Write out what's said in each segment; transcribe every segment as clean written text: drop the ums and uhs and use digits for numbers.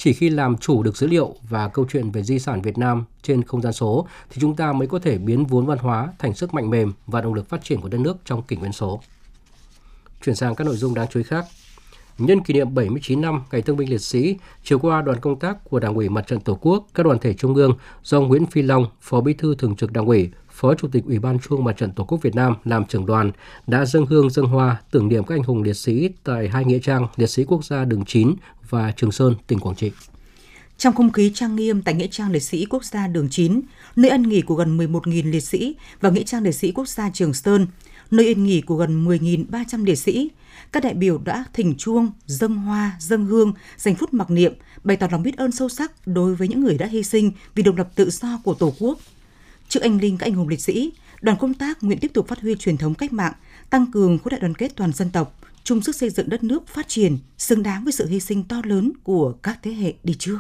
Chỉ khi làm chủ được dữ liệu và câu chuyện về di sản Việt Nam trên không gian số thì chúng ta mới có thể biến vốn văn hóa thành sức mạnh mềm và động lực phát triển của đất nước trong kỷ nguyên số. Chuyển sang các nội dung đáng chú ý khác. Nhân kỷ niệm 79 năm Ngày Thương binh Liệt sĩ, chiều qua đoàn công tác của Đảng ủy Mặt trận Tổ quốc, các đoàn thể trung ương do Nguyễn Phi Long, Phó Bí thư Thường trực Đảng ủy, Phó Chủ tịch Ủy ban Trung ương Mặt trận Tổ quốc Việt Nam làm trưởng đoàn đã dâng hương dâng hoa tưởng niệm các anh hùng liệt sĩ tại hai nghĩa trang liệt sĩ quốc gia Đường 9 và Trường Sơn, tỉnh Quảng Trị. Trong không khí trang nghiêm tại nghĩa trang liệt sĩ quốc gia Đường 9, nơi an nghỉ của gần 11.000 liệt sĩ, và nghĩa trang liệt sĩ quốc gia Trường Sơn, nơi yên nghỉ của gần 10.300 liệt sĩ, các đại biểu đã thỉnh chuông, dâng hoa, dâng hương, dành phút mặc niệm, bày tỏ lòng biết ơn sâu sắc đối với những người đã hy sinh vì độc lập tự do của Tổ quốc. Trước anh linh các anh hùng liệt sĩ, đoàn công tác nguyện tiếp tục phát huy truyền thống cách mạng, tăng cường khối đại đoàn kết toàn dân tộc, chung sức xây dựng đất nước phát triển, xứng đáng với sự hy sinh to lớn của các thế hệ đi trước.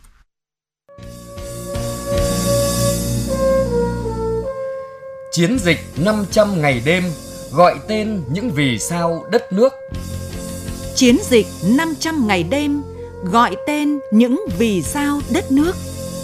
Chiến dịch 500 ngày đêm, gọi tên những vì sao đất nước. Chiến dịch 500 ngày đêm, gọi tên những vì sao đất nước.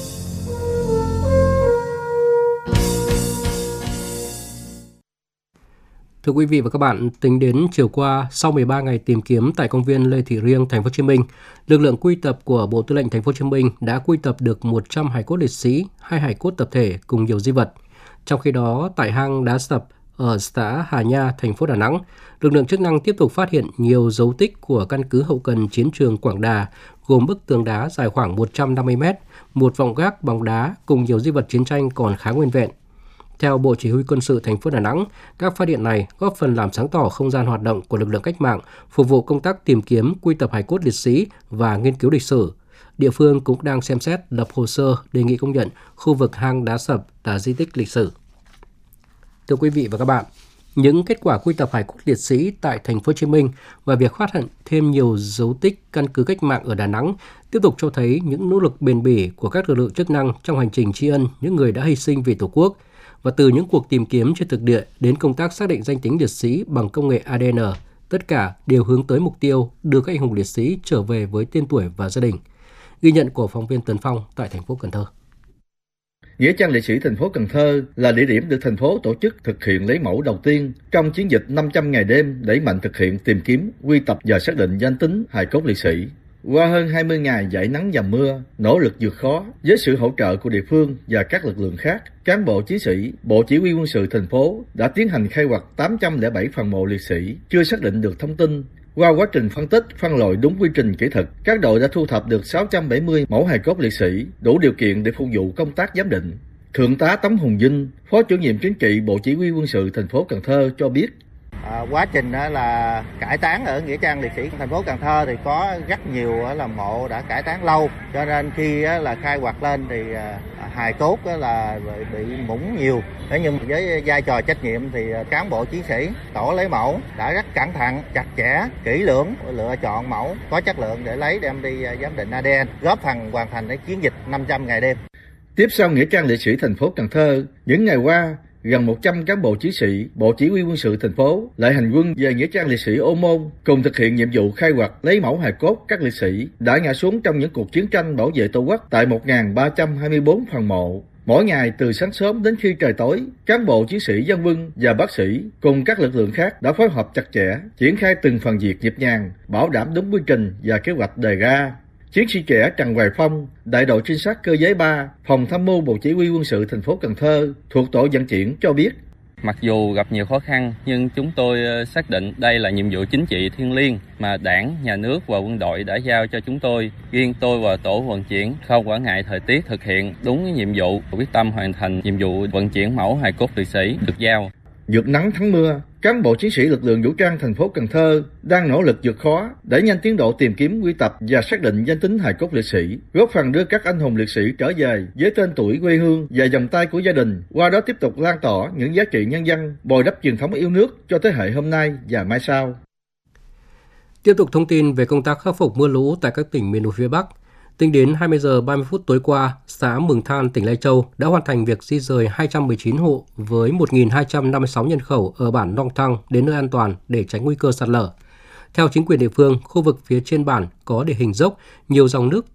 Thưa quý vị và các bạn, tính đến chiều qua, sau 13 ngày tìm kiếm tại công viên Lê Thị Riêng, Thành phố Hồ Chí Minh, lực lượng quy tập của Bộ Tư lệnh Thành phố Hồ Chí Minh đã quy tập được 100 hài cốt liệt sĩ, 2 hài cốt tập thể cùng nhiều di vật. Trong khi đó, tại hang Đá Sập ở xã Hà Nha, thành phố Đà Nẵng, lực lượng chức năng tiếp tục phát hiện nhiều dấu tích của căn cứ hậu cần chiến trường Quảng Đà, gồm bức tường đá dài khoảng 150 m, một vọng gác bằng đá cùng nhiều di vật chiến tranh còn khá nguyên vẹn. Theo Bộ Chỉ huy Quân sự thành phố Đà Nẵng, các phát hiện này góp phần làm sáng tỏ không gian hoạt động của lực lượng cách mạng, phục vụ công tác tìm kiếm, quy tập hài cốt liệt sĩ và nghiên cứu lịch sử. Địa phương cũng đang xem xét lập hồ sơ đề nghị công nhận khu vực hang Đá Sập là di tích lịch sử. Thưa quý vị và các bạn, những kết quả quy tập hài cốt liệt sĩ tại Thành phố Hồ Chí Minh và việc phát hiện thêm nhiều dấu tích căn cứ cách mạng ở Đà Nẵng tiếp tục cho thấy những nỗ lực bền bỉ của các lực lượng chức năng trong hành trình tri ân những người đã hy sinh vì Tổ quốc. Và từ những cuộc tìm kiếm trên thực địa đến công tác xác định danh tính liệt sĩ bằng công nghệ ADN, tất cả đều hướng tới mục tiêu đưa các anh hùng liệt sĩ trở về với tên tuổi và gia đình. Ghi nhận của phóng viên Tấn Phong tại thành phố Cần Thơ. Nghĩa trang liệt sĩ thành phố Cần Thơ là địa điểm được thành phố tổ chức thực hiện lấy mẫu đầu tiên trong chiến dịch 500 ngày đêm đẩy mạnh thực hiện tìm kiếm, quy tập và xác định danh tính hài cốt liệt sĩ. Qua hơn 20 ngày dãi nắng dầm mưa, nỗ lực vượt khó với sự hỗ trợ của địa phương và các lực lượng khác, cán bộ chiến sĩ, Bộ Chỉ huy Quân sự thành phố đã tiến hành khai quật 807 phần mộ liệt sĩ chưa xác định được thông tin. Qua quá trình phân tích, phân loại đúng quy trình kỹ thuật, các đội đã thu thập được 670 mẫu hài cốt liệt sĩ, đủ điều kiện để phục vụ công tác giám định. Thượng tá Tống Hùng Vinh, Phó Chủ nhiệm Chính trị Bộ Chỉ huy Quân sự thành phố Cần Thơ cho biết. Quá trình là cải táng ở nghĩa trang liệt sĩ thành phố Cần Thơ thì có rất nhiều là mộ đã cải táng lâu, cho nên khi là khai quật lên thì hài cốt là bị mũng nhiều. Thế nhưng với vai trò trách nhiệm thì cán bộ chiến sĩ tổ lấy mẫu đã rất cẩn thận, chặt chẽ, kỹ lưỡng lựa chọn mẫu có chất lượng để lấy đem đi giám định ADN, góp phần hoàn thành cái chiến dịch 500 ngày đêm. Tiếp sau nghĩa trang liệt sĩ thành phố Cần Thơ, những ngày qua, gần 100 cán bộ chiến sĩ, Bộ Chỉ huy Quân sự thành phố lại hành quân về nghĩa trang liệt sĩ Ô Môn cùng thực hiện nhiệm vụ khai quật lấy mẫu hài cốt các liệt sĩ đã ngã xuống trong những cuộc chiến tranh bảo vệ Tổ quốc tại 1.324 phần mộ. Mỗi ngày từ sáng sớm đến khi trời tối, cán bộ chiến sĩ dân quân và bác sĩ cùng các lực lượng khác đã phối hợp chặt chẽ, triển khai từng phần việc nhịp nhàng, bảo đảm đúng quy trình và kế hoạch đề ra. Chiến sĩ trẻ Trần Hoài Phong, đại đội trinh sát cơ giới 3, phòng tham mưu Bộ Chỉ huy Quân sự thành phố Cần Thơ thuộc tổ vận chuyển cho biết. Mặc dù gặp nhiều khó khăn, nhưng chúng tôi xác định đây là nhiệm vụ chính trị thiêng liêng mà Đảng, Nhà nước và quân đội đã giao cho chúng tôi. Riêng tôi và tổ vận chuyển không quản ngại thời tiết thực hiện đúng nhiệm vụ, quyết tâm hoàn thành nhiệm vụ vận chuyển mẫu hài cốt liệt sĩ được giao. Vượt nắng thắng mưa, cán bộ chiến sĩ lực lượng vũ trang thành phố Cần Thơ đang nỗ lực vượt khó đẩy nhanh tiến độ tìm kiếm, quy tập và xác định danh tính hài cốt liệt sĩ, góp phần đưa các anh hùng liệt sĩ trở về với tên tuổi quê hương và vòng tay của gia đình, qua đó tiếp tục lan tỏa những giá trị nhân văn, bồi đắp truyền thống yêu nước cho thế hệ hôm nay và mai sau. Tiếp tục thông tin về công tác khắc phục mưa lũ tại các tỉnh miền núi phía Bắc. Tính đến 20 giờ 30 phút tối qua, xã Mường Than, tỉnh Lai Châu đã hoàn thành việc di rời 219 hộ với 1.256 nhân khẩu ở bản Nong Thăng đến nơi an toàn để tránh nguy cơ sạt lở. Theo chính quyền địa phương, khu vực phía trên bản có địa hình dốc, nhiều dòng nước